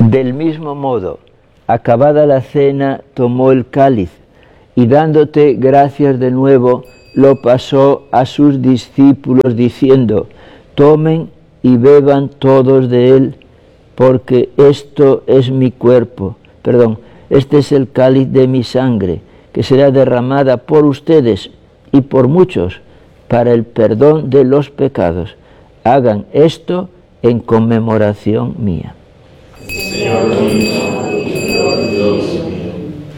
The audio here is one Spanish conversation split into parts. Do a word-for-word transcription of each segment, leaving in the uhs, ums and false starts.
Del mismo modo, acabada la cena, tomó el cáliz y dándote gracias de nuevo, lo pasó a sus discípulos diciendo: tomen y beban todos de él, porque esto es mi cuerpo, perdón, este es el cáliz de mi sangre, que será derramada por ustedes y por muchos para el perdón de los pecados. Hagan esto en conmemoración mía. Señor mío, Señor Dios mío.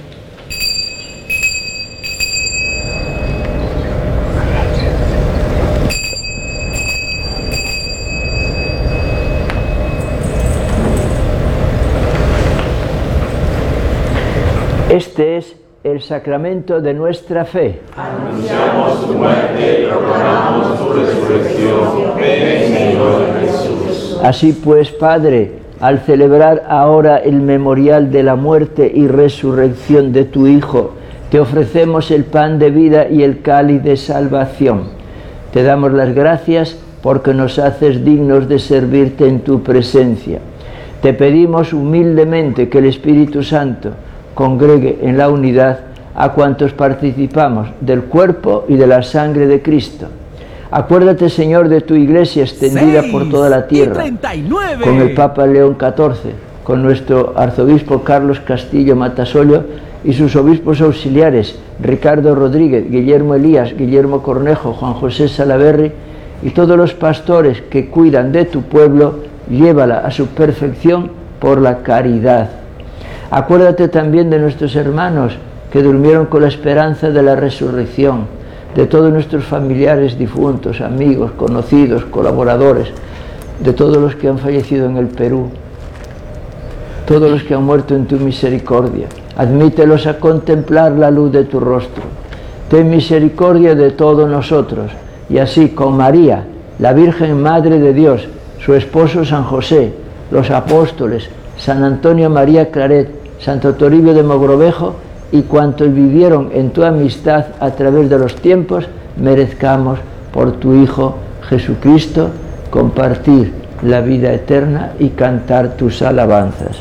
Este es el sacramento de nuestra fe. Anunciamos tu muerte y proclamamos tu resurrección. Ven, Señor Jesús. Así pues, Padre, al celebrar ahora el memorial de la muerte y resurrección de tu Hijo, te ofrecemos el pan de vida y el cáliz de salvación. Te damos las gracias porque nos haces dignos de servirte en tu presencia. Te pedimos humildemente que el Espíritu Santo congregue en la unidad a cuantos participamos del cuerpo y de la sangre de Cristo. Acuérdate, Señor, de tu Iglesia extendida por toda la tierra, con el Papa León catorce, con nuestro arzobispo Carlos Castillo Matasollo y sus obispos auxiliares, Ricardo Rodríguez, Guillermo Elías, Guillermo Cornejo, Juan José Salaverry, y todos los pastores que cuidan de tu pueblo, llévala a su perfección por la caridad. Acuérdate también de nuestros hermanos que durmieron con la esperanza de la resurrección, de todos nuestros familiares difuntos, amigos, conocidos, colaboradores, de todos los que han fallecido en el Perú, todos los que han muerto en tu misericordia. Admítelos a contemplar la luz de tu rostro. Ten misericordia de todos nosotros, y así con María, la Virgen Madre de Dios, su esposo San José, los apóstoles, San Antonio María Claret, Santo Toribio de Mogrovejo, y cuantos vivieron en tu amistad a través de los tiempos, merezcamos por tu Hijo Jesucristo compartir la vida eterna y cantar tus alabanzas.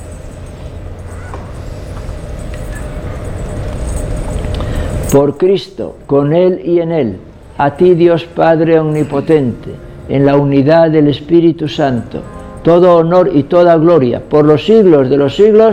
Por Cristo, con Él y en Él, a ti Dios Padre Omnipotente, en la unidad del Espíritu Santo, todo honor y toda gloria por los siglos de los siglos.